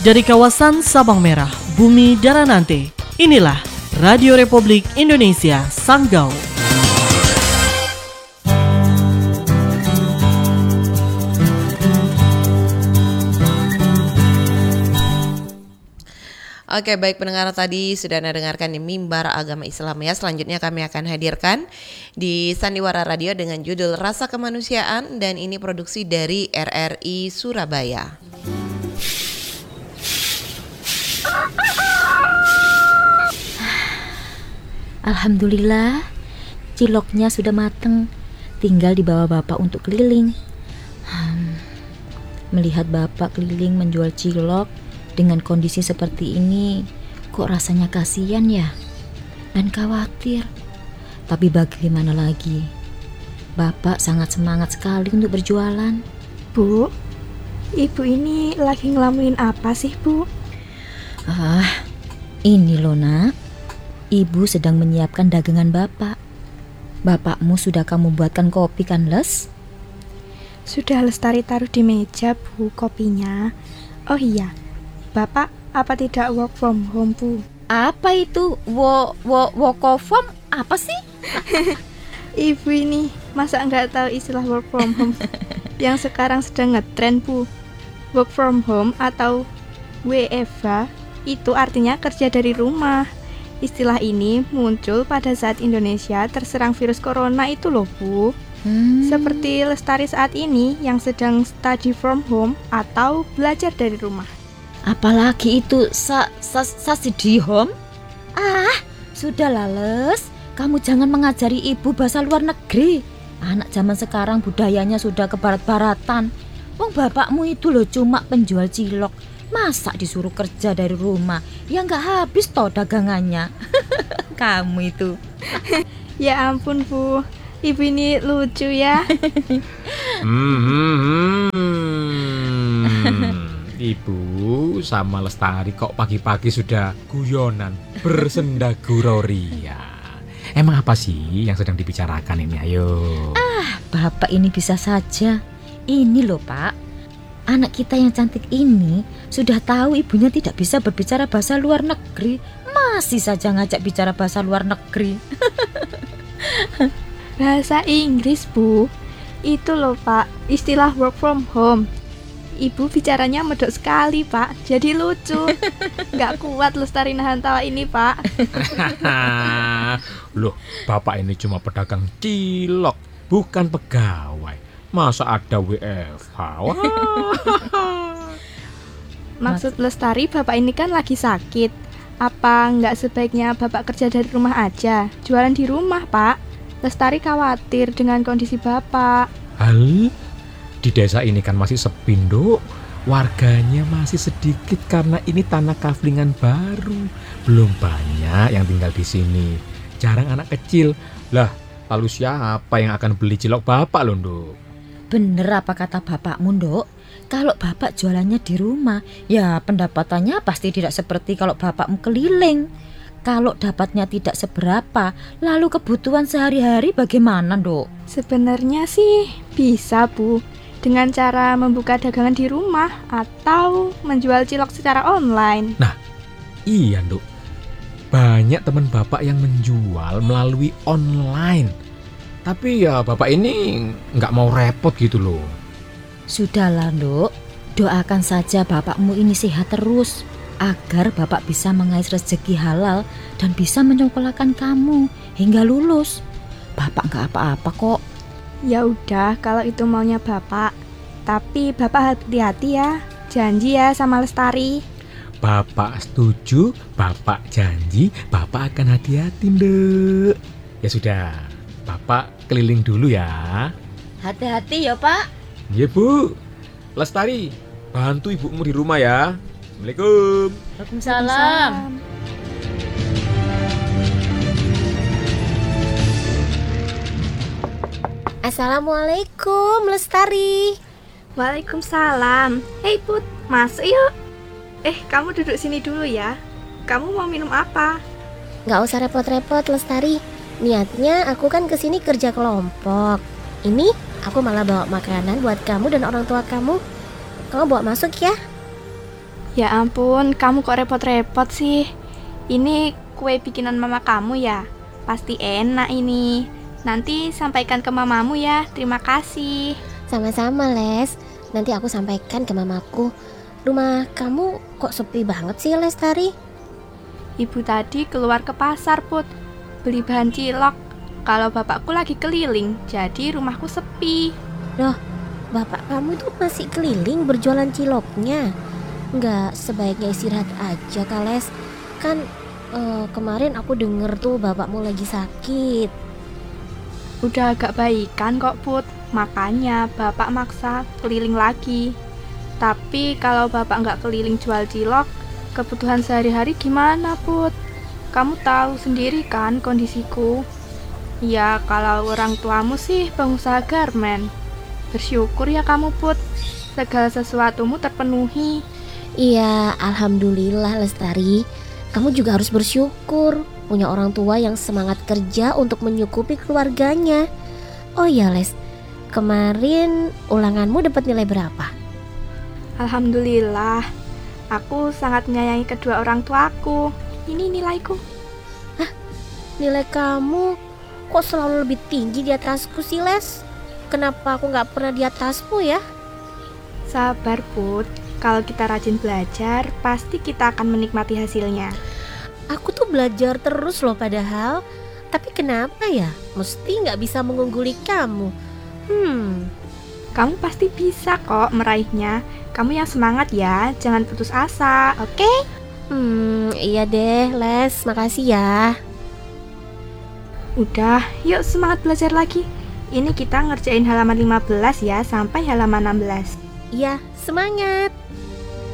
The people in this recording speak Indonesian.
Dari kawasan Sabang Merah, Bumi Daranante, inilah Radio Republik Indonesia Sanggau. Oke, baik pendengar, tadi sudah Anda dengarkan di Mimbar Agama Islam ya. Selanjutnya kami akan hadirkan di Sandiwara Radio dengan judul Rasa Kemanusiaan, dan ini produksi dari RRI Surabaya. Alhamdulillah, ciloknya sudah mateng. Tinggal dibawa bapak untuk keliling. Melihat bapak keliling menjual cilok dengan kondisi seperti ini, kok rasanya kasihan ya, dan khawatir. Tapi bagaimana lagi? Bapak sangat semangat sekali untuk berjualan. Bu, ibu ini lagi ngelamuin apa sih, Bu? Ini loh nak, ibu sedang menyiapkan dagangan bapak. Bapakmu sudah kamu buatkan kopi kan, Les? Sudah Lestari taruh di meja, Bu, kopinya. Oh iya, Bapak apa tidak work from home, Bu? Apa itu? Work from apa sih? Ibu ini masa nggak tahu istilah work from home yang sekarang sedang ngetren, Bu. Work from home atau WFH itu artinya kerja dari rumah. Istilah ini muncul pada saat Indonesia terserang virus corona itu loh, Bu. Seperti Lestari saat ini yang sedang study from home atau belajar dari rumah. Apalagi itu study home? Sudahlah Les, kamu jangan mengajari ibu bahasa luar negeri. Anak zaman sekarang budayanya sudah ke barat-baratan. Wong bapakmu itu loh cuma penjual cilok, masa disuruh kerja dari rumah? Ya nggak habis toh dagangannya. Kamu itu. Ya ampun, Bu, ibu ini lucu ya. Ibu sama Lestari kok pagi-pagi sudah guyonan bersenda guroria. Emang apa sih yang sedang dibicarakan ini? Ayo. Bapak ini bisa saja. Ini loh Pak, anak kita yang cantik ini sudah tahu ibunya tidak bisa berbicara bahasa luar negeri, masih saja ngajak bicara bahasa luar negeri. Bahasa Inggris, Bu. Itu loh Pak, istilah work from home. Ibu bicaranya medok sekali, Pak. Jadi lucu. Nggak kuat Lestari nahan tawa ini, Pak. Loh, bapak ini cuma pedagang cilok, bukan pegawai. Masa ada WFH? Maksud Lestari, bapak ini kan lagi sakit. Apa nggak sebaiknya bapak kerja dari rumah aja? Jualan di rumah, Pak. Lestari khawatir dengan kondisi bapak. Hal? Di desa ini kan masih sepi, Nduk. Warganya masih sedikit karena ini tanah kaflingan baru. Belum banyak yang tinggal di sini. Jarang anak kecil. Lah, lalu siapa yang akan beli cilok bapak loh, Nduk? Bener apa kata bapakmu, Nduk? Kalau bapak jualannya di rumah, ya pendapatannya pasti tidak seperti kalau bapakmu keliling. Kalau dapatnya tidak seberapa, lalu kebutuhan sehari-hari bagaimana, Nduk? Sebenarnya sih bisa, Bu. Dengan cara membuka dagangan di rumah atau menjual cilok secara online. Nah, iya, Nduk. Banyak teman bapak yang menjual melalui online. Tapi ya bapak ini nggak mau repot gitu loh. Sudahlah, Nduk. Doakan saja bapakmu ini sehat terus, agar bapak bisa mengais rezeki halal dan bisa menyekolahkan kamu hingga lulus. Bapak nggak apa-apa kok. Ya udah, kalau itu maunya bapak. Tapi bapak hati-hati ya. Janji ya sama Lestari. Bapak setuju, bapak janji, bapak akan hati-hati, Nduk. Ya sudah, bapak keliling dulu ya. Hati-hati ya, Pak. Iya, Bu. Lestari, bantu ibumu di rumah ya. Assalamualaikum. Waalaikumsalam. Assalamualaikum Lestari. Waalaikumsalam. Hei Put, masuk yuk. Kamu duduk sini dulu ya. Kamu mau minum apa? Gak usah repot-repot Lestari. Niatnya aku kan kesini kerja kelompok. Ini aku malah bawa makanan buat kamu dan orang tua kamu. Kamu bawa masuk ya. Ya ampun, kamu kok repot-repot sih? Ini kue bikinan mama kamu ya? Pasti enak ini. Nanti sampaikan ke mamamu ya. Terima kasih. Sama-sama, Les. Nanti aku sampaikan ke mamaku. Rumah kamu kok sepi banget sih, Lestari? Ibu tadi keluar ke pasar, Put. Beli bahan cilok. Kalau bapakku lagi keliling, jadi rumahku sepi. Loh, bapak kamu tuh masih keliling berjualan ciloknya? Nggak sebaiknya istirahat aja, Kak Les. Kan kemarin aku denger tuh bapakmu lagi sakit. Udah agak baikan kok, Put. Makanya bapak maksa keliling lagi. Tapi kalau bapak nggak keliling jual cilok, kebutuhan sehari-hari gimana, Put? Kamu tahu sendiri kan kondisiku. Ya, kalau orang tuamu sih pengusaha garmen. Bersyukur ya kamu, Put. Segala sesuatumu terpenuhi. Iya, alhamdulillah Lestari. Kamu juga harus bersyukur punya orang tua yang semangat kerja untuk menyukupi keluarganya. Oh iya Les, kemarin ulanganmu dapat nilai berapa? Alhamdulillah. Aku sangat menyayangi kedua orang tuaku. Ini nilaiku. Nilai kamu kok selalu lebih tinggi di atasku sih Les? Kenapa aku nggak pernah di atasmu ya? Sabar, Put. Kalau kita rajin belajar, pasti kita akan menikmati hasilnya. Aku tuh belajar terus loh padahal. Tapi kenapa ya? Mesti nggak bisa mengungguli kamu. Kamu pasti bisa kok meraihnya. Kamu yang semangat ya, jangan putus asa, oke? Iya deh Les, makasih ya. Udah, yuk semangat belajar lagi. Ini kita ngerjain halaman 15 ya, sampai halaman 16. Iya, semangat.